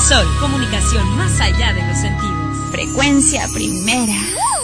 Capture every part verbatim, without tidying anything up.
Sol, comunicación más allá de los sentidos. Frecuencia Primera.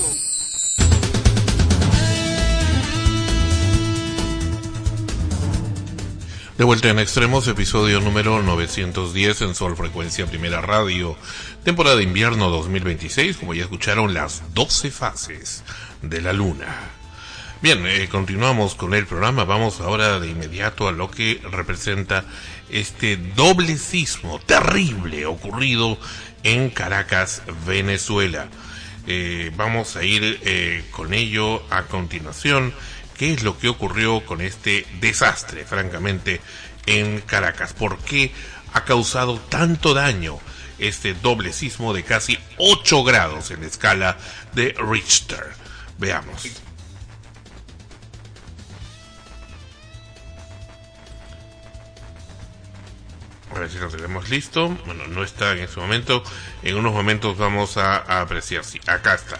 De vuelta en Extremos, episodio número novecientos diez en Sol Frecuencia Primera Radio, temporada de invierno dos mil veintiséis, como ya escucharon, las doce fases de la luna. Bien, eh, continuamos con el programa. Vamos ahora de inmediato a lo que representa este doble sismo terrible ocurrido en Caracas, Venezuela. Eh, vamos a ir eh, con ello a continuación. ¿Qué es lo que ocurrió con este desastre, francamente, en Caracas? ¿Por qué ha causado tanto daño este doble sismo de casi ocho grados en la escala de Richter? Veamos. A ver si lo tenemos listo. Bueno, no está en este momento. En unos momentos vamos a, a apreciar. Sí, acá está.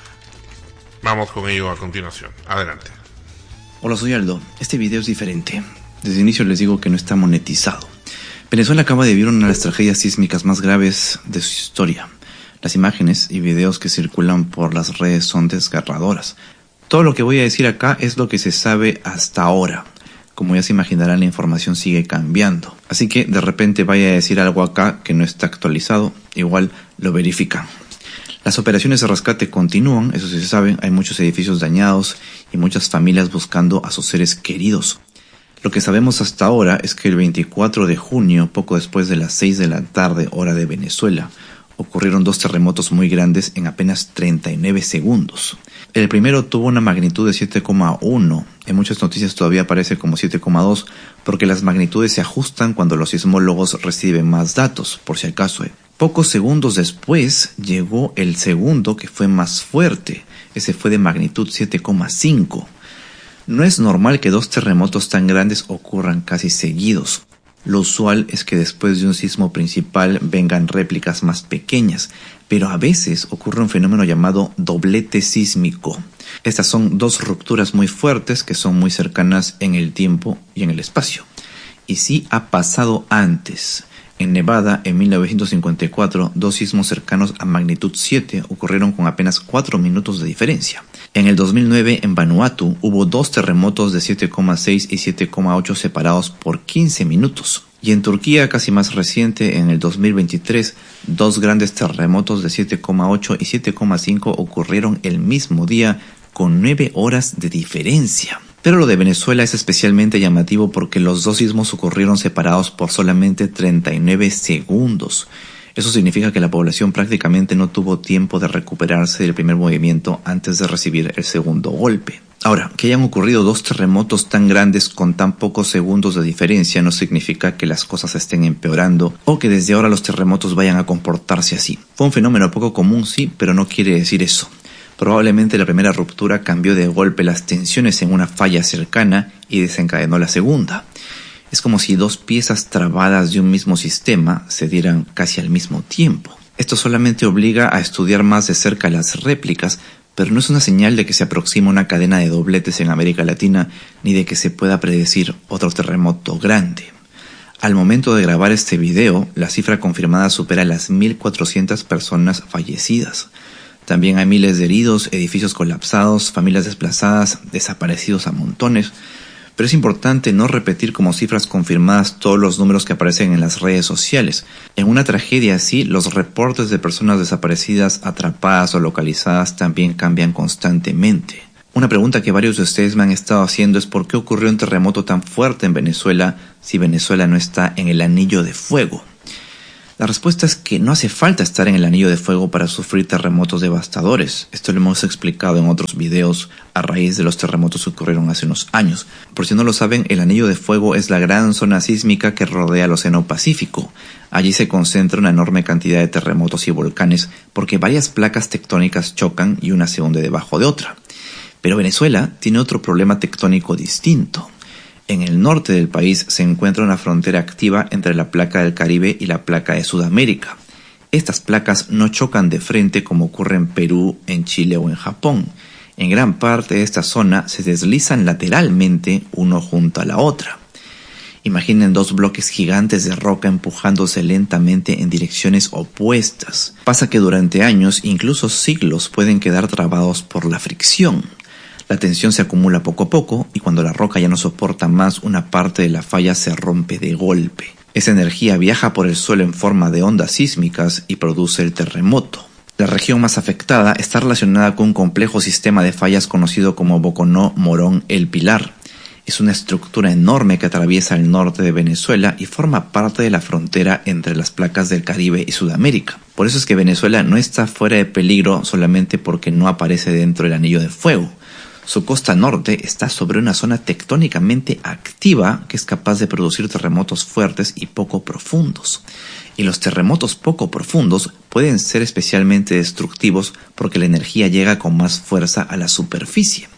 Vamos con ello a continuación. Adelante. Hola, soy Aldo. Este video es diferente. Desde el inicio les digo que no está monetizado. Venezuela acaba de vivir una de las tragedias sísmicas más graves de su historia. Las imágenes y videos que circulan por las redes son desgarradoras. Todo lo que voy a decir acá es lo que se sabe hasta ahora. Como ya se imaginarán, la información sigue cambiando. Así que de repente vaya a decir algo acá que no está actualizado, igual lo verifican. Las operaciones de rescate continúan, eso sí se sabe, hay muchos edificios dañados y muchas familias buscando a sus seres queridos. Lo que sabemos hasta ahora es que el veinticuatro de junio, poco después de las seis de la tarde, hora de Venezuela, ocurrieron dos terremotos muy grandes en apenas treinta y nueve segundos. El primero tuvo una magnitud de siete coma uno, en muchas noticias todavía aparece como siete coma dos, porque las magnitudes se ajustan cuando los sismólogos reciben más datos, por si acaso. Eh. Pocos segundos después llegó el segundo, que fue más fuerte. Ese fue de magnitud siete coma cinco. No es normal que dos terremotos tan grandes ocurran casi seguidos. Lo usual es que después de un sismo principal vengan réplicas más pequeñas, pero a veces ocurre un fenómeno llamado doblete sísmico. Estas son dos rupturas muy fuertes que son muy cercanas en el tiempo y en el espacio. Y sí ha pasado antes. En Nevada, en mil novecientos cincuenta y cuatro, dos sismos cercanos a magnitud siete ocurrieron con apenas cuatro minutos de diferencia. En el dos mil nueve, en Vanuatu, hubo dos terremotos de siete coma seis y siete coma ocho separados por quince minutos. Y en Turquía, casi más reciente, en el dos mil veintitrés, dos grandes terremotos de siete coma ocho y siete coma cinco ocurrieron el mismo día con nueve horas de diferencia. Pero lo de Venezuela es especialmente llamativo porque los dos sismos ocurrieron separados por solamente treinta y nueve segundos. Eso significa que la población prácticamente no tuvo tiempo de recuperarse del primer movimiento antes de recibir el segundo golpe. Ahora, que hayan ocurrido dos terremotos tan grandes con tan pocos segundos de diferencia no significa que las cosas estén empeorando o que desde ahora los terremotos vayan a comportarse así. Fue un fenómeno poco común, sí, pero no quiere decir eso. Probablemente la primera ruptura cambió de golpe las tensiones en una falla cercana y desencadenó la segunda. Es como si dos piezas trabadas de un mismo sistema se dieran casi al mismo tiempo. Esto solamente obliga a estudiar más de cerca las réplicas, pero no es una señal de que se aproxima una cadena de dobletes en América Latina ni de que se pueda predecir otro terremoto grande. Al momento de grabar este video, la cifra confirmada supera las mil cuatrocientas personas fallecidas. También hay miles de heridos, edificios colapsados, familias desplazadas, desaparecidos a montones. Pero es importante no repetir como cifras confirmadas todos los números que aparecen en las redes sociales. En una tragedia así, los reportes de personas desaparecidas, atrapadas o localizadas también cambian constantemente. Una pregunta que varios de ustedes me han estado haciendo es ¿por qué ocurrió un terremoto tan fuerte en Venezuela si Venezuela no está en el anillo de fuego? La respuesta es que no hace falta estar en el anillo de fuego para sufrir terremotos devastadores. Esto lo hemos explicado en otros videos a raíz de los terremotos que ocurrieron hace unos años. Por si no lo saben, el anillo de fuego es la gran zona sísmica que rodea el Océano Pacífico. Allí se concentra una enorme cantidad de terremotos y volcanes porque varias placas tectónicas chocan y una se hunde debajo de otra. Pero Venezuela tiene otro problema tectónico distinto. En el norte del país se encuentra una frontera activa entre la placa del Caribe y la placa de Sudamérica. Estas placas no chocan de frente como ocurre en Perú, en Chile o en Japón. En gran parte de esta zona se deslizan lateralmente uno junto a la otra. Imaginen dos bloques gigantes de roca empujándose lentamente en direcciones opuestas. Pasa que durante años, incluso siglos, pueden quedar trabados por la fricción. La tensión se acumula poco a poco y cuando la roca ya no soporta más, una parte de la falla se rompe de golpe. Esa energía viaja por el suelo en forma de ondas sísmicas y produce el terremoto. La región más afectada está relacionada con un complejo sistema de fallas conocido como Boconó Morón El Pilar. Es una estructura enorme que atraviesa el norte de Venezuela y forma parte de la frontera entre las placas del Caribe y Sudamérica. Por eso es que Venezuela no está fuera de peligro solamente porque no aparece dentro del anillo de fuego. Su costa norte está sobre una zona tectónicamente activa que es capaz de producir terremotos fuertes y poco profundos. Y los terremotos poco profundos pueden ser especialmente destructivos porque la energía llega con más fuerza a la superficie.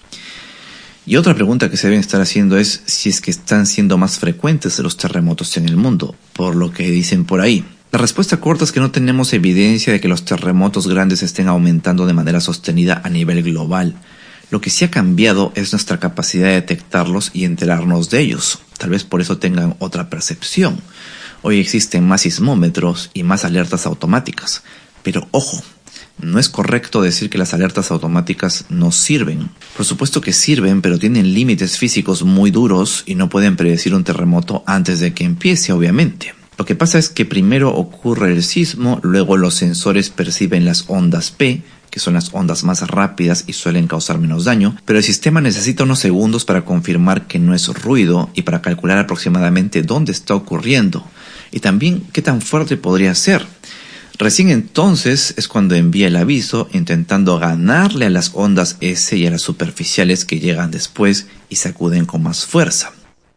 Y otra pregunta que se deben estar haciendo es si es que están siendo más frecuentes los terremotos en el mundo, por lo que dicen por ahí. La respuesta corta es que no tenemos evidencia de que los terremotos grandes estén aumentando de manera sostenida a nivel global. Lo que sí ha cambiado es nuestra capacidad de detectarlos y enterarnos de ellos. Tal vez por eso tengan otra percepción. Hoy existen más sismómetros y más alertas automáticas. Pero ojo, no es correcto decir que las alertas automáticas no sirven. Por supuesto que sirven, pero tienen límites físicos muy duros y no pueden predecir un terremoto antes de que empiece, obviamente. Lo que pasa es que primero ocurre el sismo, luego los sensores perciben las ondas P, que son las ondas más rápidas y suelen causar menos daño, pero el sistema necesita unos segundos para confirmar que no es ruido y para calcular aproximadamente dónde está ocurriendo y también qué tan fuerte podría ser. Recién entonces es cuando envía el aviso intentando ganarle a las ondas S y a las superficiales que llegan después y sacuden con más fuerza.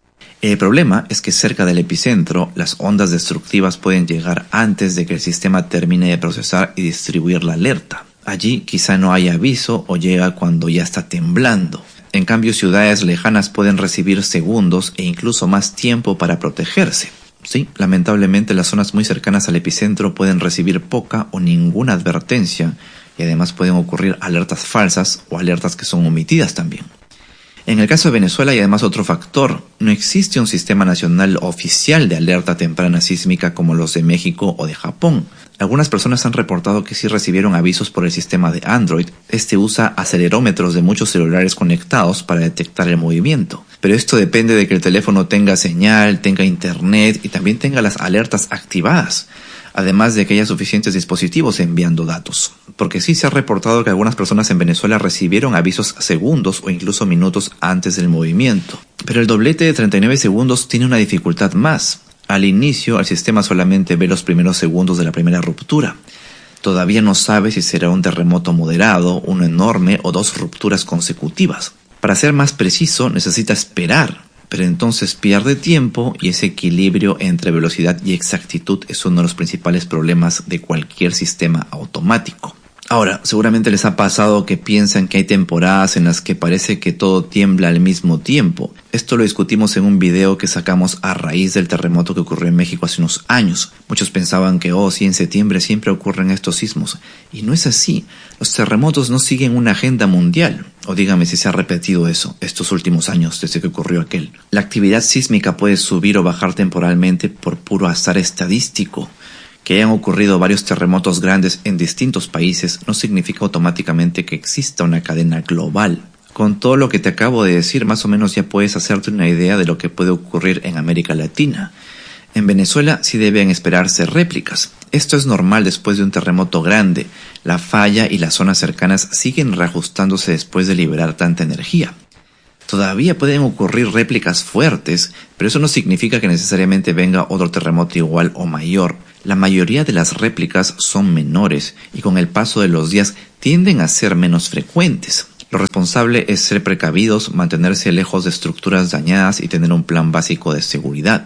El problema es que cerca del epicentro las ondas destructivas pueden llegar antes de que el sistema termine de procesar y distribuir la alerta. Allí quizá no haya aviso o llega cuando ya está temblando. En cambio, ciudades lejanas pueden recibir segundos e incluso más tiempo para protegerse. Sí, lamentablemente las zonas muy cercanas al epicentro pueden recibir poca o ninguna advertencia y además pueden ocurrir alertas falsas o alertas que son omitidas también. En el caso de Venezuela hay además otro factor. No existe un sistema nacional oficial de alerta temprana sísmica como los de México o de Japón. Algunas personas han reportado que sí recibieron avisos por el sistema de Android. Este usa acelerómetros de muchos celulares conectados para detectar el movimiento. Pero esto depende de que el teléfono tenga señal, tenga internet y también tenga las alertas activadas. Además de que haya suficientes dispositivos enviando datos. Porque sí se ha reportado que algunas personas en Venezuela recibieron avisos segundos o incluso minutos antes del movimiento. Pero el doblete de treinta y nueve segundos tiene una dificultad más. Al inicio, el sistema solamente ve los primeros segundos de la primera ruptura. Todavía no sabe si será un terremoto moderado, uno enorme o dos rupturas consecutivas. Para ser más preciso, necesita esperar. Pero entonces pierde tiempo y ese equilibrio entre velocidad y exactitud es uno de los principales problemas de cualquier sistema automático. Ahora, seguramente les ha pasado que piensan que hay temporadas en las que parece que todo tiembla al mismo tiempo. Esto lo discutimos en un video que sacamos a raíz del terremoto que ocurrió en México hace unos años. Muchos pensaban que, oh, sí, en septiembre siempre ocurren estos sismos. Y no es así. Los terremotos no siguen una agenda mundial. O dígame si se ha repetido eso estos últimos años desde que ocurrió aquel. La actividad sísmica puede subir o bajar temporalmente por puro azar estadístico. Que hayan ocurrido varios terremotos grandes en distintos países no significa automáticamente que exista una cadena global. Con todo lo que te acabo de decir, más o menos ya puedes hacerte una idea de lo que puede ocurrir en América Latina. En Venezuela sí deben esperarse réplicas. Esto es normal después de un terremoto grande. La falla y las zonas cercanas siguen reajustándose después de liberar tanta energía. Todavía pueden ocurrir réplicas fuertes, pero eso no significa que necesariamente venga otro terremoto igual o mayor. La mayoría de las réplicas son menores y con el paso de los días tienden a ser menos frecuentes. Lo responsable es ser precavidos, mantenerse lejos de estructuras dañadas y tener un plan básico de seguridad.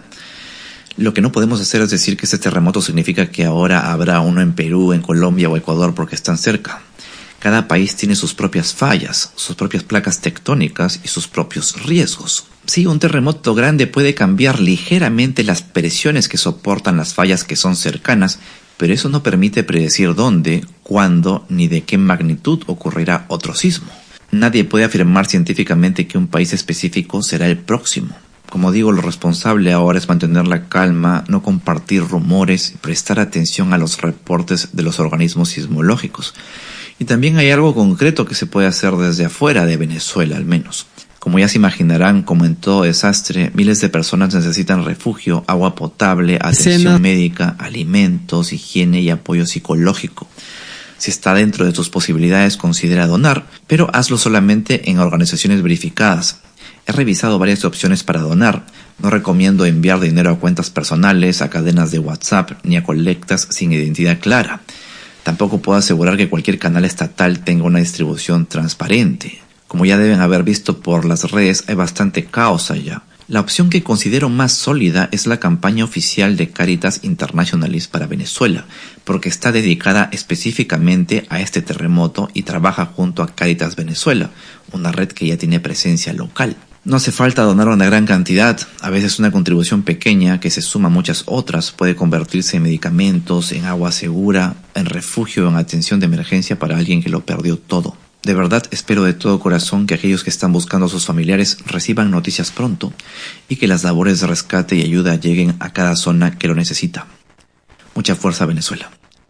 Lo que no podemos hacer es decir que este terremoto significa que ahora habrá uno en Perú, en Colombia o Ecuador porque están cerca. Cada país tiene sus propias fallas, sus propias placas tectónicas y sus propios riesgos. Sí, un terremoto grande puede cambiar ligeramente las presiones que soportan las fallas que son cercanas, pero eso no permite predecir dónde, cuándo ni de qué magnitud ocurrirá otro sismo. Nadie puede afirmar científicamente que un país específico será el próximo. Como digo, lo responsable ahora es mantener la calma, no compartir rumores y prestar atención a los reportes de los organismos sismológicos. Y también hay algo concreto que se puede hacer desde afuera de Venezuela, al menos. Como ya se imaginarán, como en todo desastre, miles de personas necesitan refugio, agua potable, atención Cena. médica, alimentos, higiene y apoyo psicológico. Si está dentro de tus posibilidades, considera donar, pero hazlo solamente en organizaciones verificadas. He revisado varias opciones para donar. No recomiendo enviar dinero a cuentas personales, a cadenas de WhatsApp, ni a colectas sin identidad clara. Tampoco puedo asegurar que cualquier canal estatal tenga una distribución transparente. Como ya deben haber visto por las redes, hay bastante caos allá. La opción que considero más sólida es la campaña oficial de Caritas Internationalis para Venezuela, porque está dedicada específicamente a este terremoto y trabaja junto a Caritas Venezuela, una red que ya tiene presencia local. No hace falta donar una gran cantidad, a veces una contribución pequeña que se suma a muchas otras puede convertirse en medicamentos, en agua segura, en refugio o en atención de emergencia para alguien que lo perdió todo. De verdad espero de todo corazón que aquellos que están buscando a sus familiares reciban noticias pronto y que las labores de rescate y ayuda lleguen a cada zona que lo necesita. Mucha fuerza, Venezuela.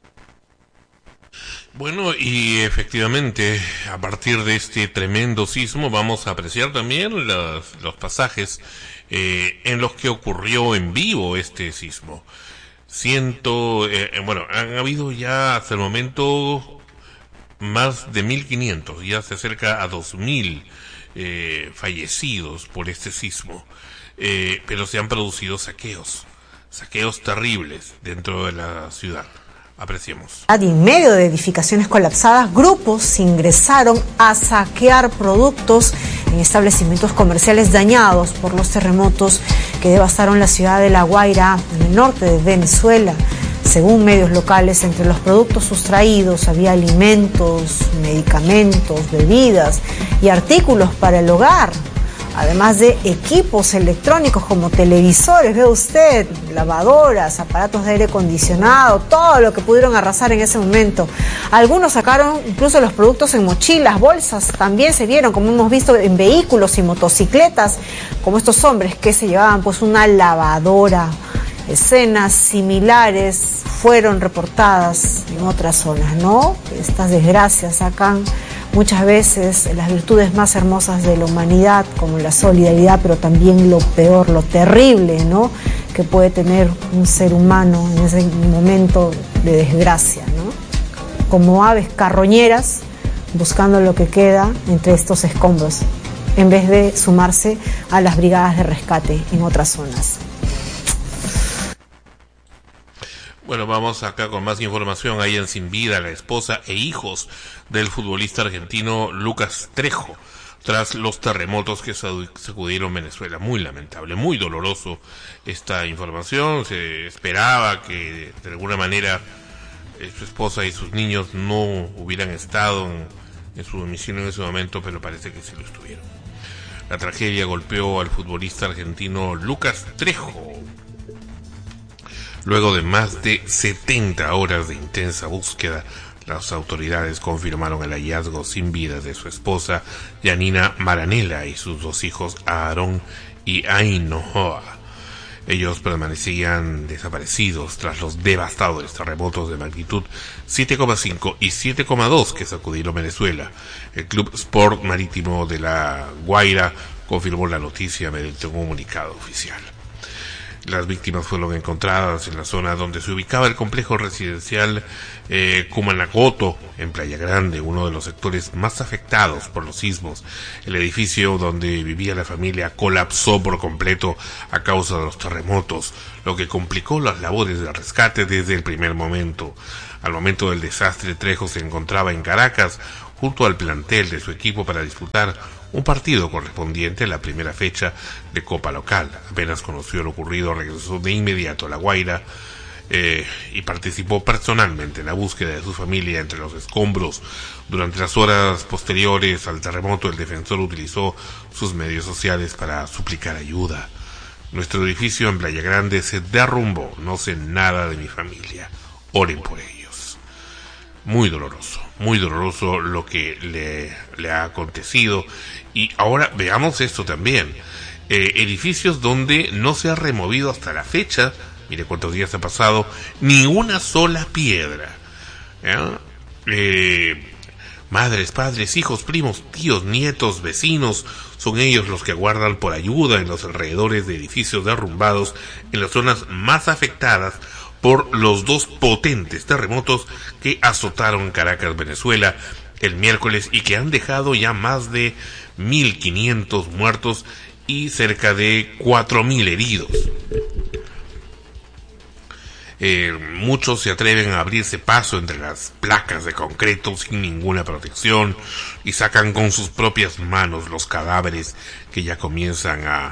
Bueno, y efectivamente, a partir de este tremendo sismo vamos a apreciar también los, los pasajes eh, en los que ocurrió en vivo este sismo. Ciento, eh, bueno, han habido ya hasta el momento más de mil quinientos, ya se acerca a dos mil eh, fallecidos por este sismo, eh, pero se han producido saqueos, saqueos terribles dentro de la ciudad. Apreciemos. Y en medio de edificaciones colapsadas, grupos ingresaron a saquear productos en establecimientos comerciales dañados por los terremotos que devastaron la ciudad de La Guaira, en el norte de Venezuela. Según medios locales, entre los productos sustraídos había alimentos, medicamentos, bebidas y artículos para el hogar, además de equipos electrónicos como televisores, ve usted, lavadoras, aparatos de aire acondicionado, todo lo que pudieron arrasar en ese momento. Algunos sacaron incluso los productos en mochilas, bolsas, también se vieron, como hemos visto, en vehículos y motocicletas, como estos hombres que se llevaban pues una lavadora. Escenas similares fueron reportadas en otras zonas, ¿no? Estas desgracias sacan muchas veces las virtudes más hermosas de la humanidad, como la solidaridad, pero también lo peor, lo terrible, ¿no?, que puede tener un ser humano en ese momento de desgracia, ¿no? Como aves carroñeras buscando lo que queda entre estos escombros, en vez de sumarse a las brigadas de rescate en otras zonas. Bueno, vamos acá con más información. Hayan sin vida la esposa e hijos del futbolista argentino Lucas Trejo tras los terremotos que sacudieron Venezuela. Muy lamentable, muy doloroso esta información. Se esperaba que de alguna manera eh, su esposa y sus niños no hubieran estado en, en su domicilio en ese momento, pero parece que sí lo estuvieron. La tragedia golpeó al futbolista argentino Lucas Trejo. Luego de más de setenta horas de intensa búsqueda, las autoridades confirmaron el hallazgo sin vida de su esposa, Yanina Maranela, y sus dos hijos, Aarón y Ainhoa. Ellos permanecían desaparecidos tras los devastadores terremotos de magnitud siete coma cinco y siete coma dos que sacudieron Venezuela. El Club Sport Marítimo de La Guaira confirmó la noticia mediante un comunicado oficial. Las víctimas fueron encontradas en la zona donde se ubicaba el complejo residencial eh, Cumanacoto, en Playa Grande, uno de los sectores más afectados por los sismos. El edificio donde vivía la familia colapsó por completo a causa de los terremotos, lo que complicó las labores de rescate desde el primer momento. Al momento del desastre, Trejo se encontraba en Caracas, junto al plantel de su equipo para disputar un partido correspondiente a la primera fecha de Copa Local. Apenas conoció lo ocurrido, regresó de inmediato a La Guaira eh, y participó personalmente en la búsqueda de su familia entre los escombros. Durante las horas posteriores al terremoto, el defensor utilizó sus medios sociales para suplicar ayuda. Nuestro edificio en Playa Grande se derrumbó, no sé nada de mi familia, oren por ellos. Muy doloroso, muy doloroso lo que le, le ha acontecido. Y ahora veamos esto también. eh, edificios donde no se ha removido hasta la fecha, mire cuántos días ha pasado, ni una sola piedra. ¿Ya? Eh, madres, padres, hijos, primos, tíos, nietos, vecinos, son ellos los que aguardan por ayuda en los alrededores de edificios derrumbados en las zonas más afectadas por los dos potentes terremotos que azotaron Caracas, Venezuela, el miércoles y que han dejado ya más de mil quinientos muertos y cerca de cuatro mil heridos. Eh, muchos se atreven a abrirse paso entre las placas de concreto sin ninguna protección y sacan con sus propias manos los cadáveres que ya comienzan a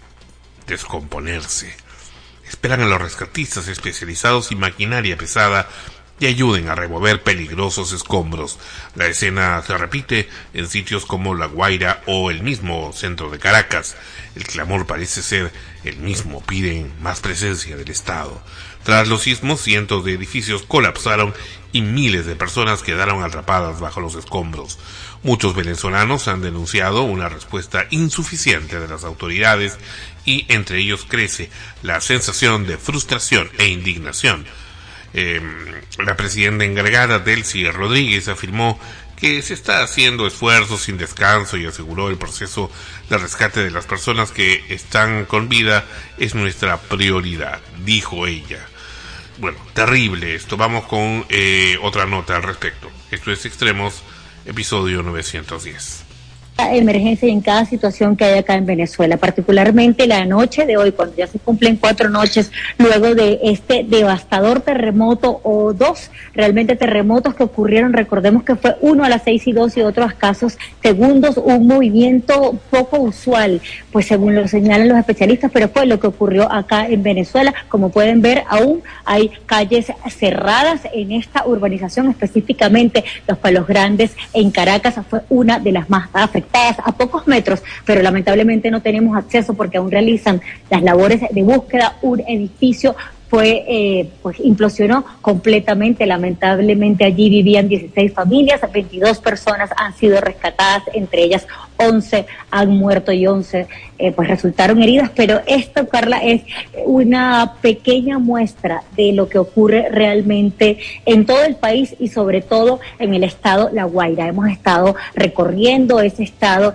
descomponerse. Esperan a los rescatistas especializados y maquinaria pesada y ayuden a remover peligrosos escombros. La escena se repite en sitios como La Guaira o el mismo centro de Caracas. El clamor parece ser el mismo, piden más presencia del Estado. Tras los sismos, cientos de edificios colapsaron y miles de personas quedaron atrapadas bajo los escombros. Muchos venezolanos han denunciado una respuesta insuficiente de las autoridades y entre ellos crece la sensación de frustración e indignación. Eh, la presidenta encargada, Delcy Rodríguez, afirmó que se está haciendo esfuerzos sin descanso y aseguró el proceso de rescate de las personas que están con vida es nuestra prioridad, dijo ella. Bueno, terrible esto. Vamos con eh, otra nota al respecto. Esto es Extremos, episodio novecientos diez. Emergencia en cada situación que hay acá en Venezuela, particularmente la noche de hoy, cuando ya se cumplen cuatro noches luego de este devastador terremoto o dos realmente terremotos que ocurrieron. Recordemos que fue uno a las seis y dos y otro a escasos segundos, un movimiento poco usual, pues según lo señalan los especialistas, pero fue lo que ocurrió acá en Venezuela. Como pueden ver, aún hay calles cerradas en esta urbanización, específicamente Los Palos Grandes en Caracas, fue una de las más afectadas a pocos metros, pero lamentablemente no tenemos acceso porque aún realizan las labores de búsqueda. Un edificio fue, eh, pues implosionó completamente. Lamentablemente allí vivían dieciséis familias, veintidós personas han sido rescatadas, entre ellas once han muerto y once eh, pues resultaron heridas, pero esto, Carla, es una pequeña muestra de lo que ocurre realmente en todo el país y sobre todo en el estado La Guaira. Hemos estado recorriendo ese estado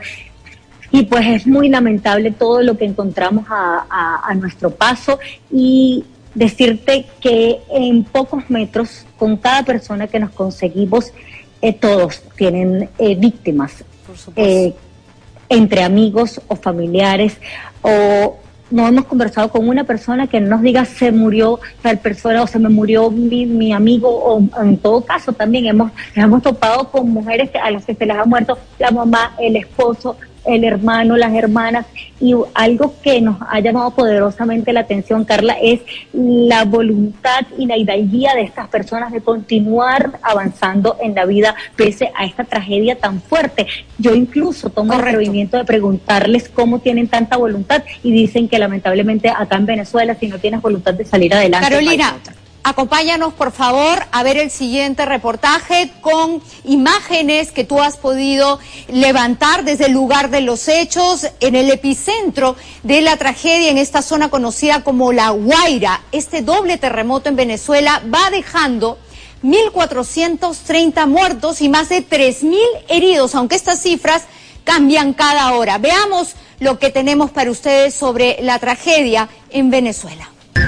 y pues es muy lamentable todo lo que encontramos a, a, a nuestro paso, y decirte que en pocos metros, con cada persona que nos conseguimos, eh, todos tienen eh, víctimas, por supuesto, eh, entre amigos o familiares, o no hemos conversado con una persona que nos diga se murió tal persona o se me murió mi, mi amigo, o en todo caso también hemos, hemos topado con mujeres a las que se les ha muerto la mamá, el esposo, el hermano, las hermanas, y algo que nos ha llamado poderosamente la atención, Carla, es la voluntad y la hidalguía de estas personas de continuar avanzando en la vida pese a esta tragedia tan fuerte. Yo incluso tomo Correcto. el atrevimiento de preguntarles cómo tienen tanta voluntad y dicen que lamentablemente acá en Venezuela, si no tienes voluntad de salir adelante, Carolina, acompáñanos por favor a ver el siguiente reportaje con imágenes que tú has podido levantar desde el lugar de los hechos, en el epicentro de la tragedia, en esta zona conocida como La Guaira. Este doble terremoto en Venezuela va dejando mil cuatrocientos treinta muertos y más de tres mil heridos, aunque estas cifras cambian cada hora. Veamos lo que tenemos para ustedes sobre la tragedia en Venezuela.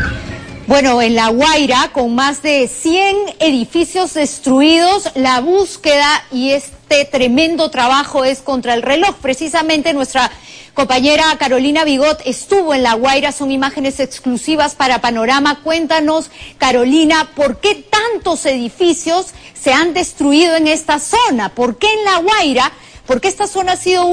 Bueno, en La Guaira, con más de cien edificios destruidos, la búsqueda y este tremendo trabajo es contra el reloj. Precisamente nuestra compañera Carolina Bigot estuvo en La Guaira, son imágenes exclusivas para Panorama. Cuéntanos, Carolina, ¿por qué tantos edificios se han destruido en esta zona? ¿Por qué en La Guaira? ¿Por qué esta zona ha sido